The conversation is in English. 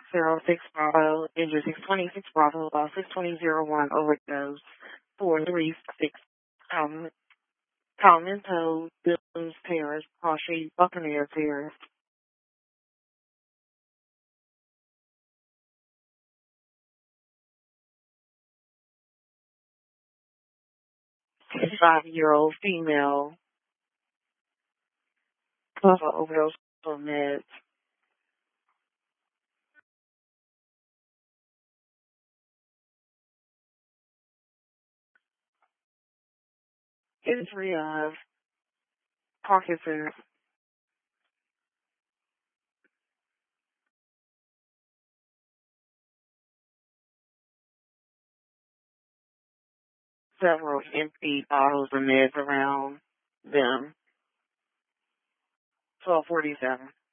06 Bravo, injured 626 Bravo, 62001 overdose, 436 Palmetto Bills Terrace, Cross Street, Buccaneer Terrace. 65-year-old female, plus an overdose of meds. History of Parkinson's, several empty bottles of meds around them. 1247.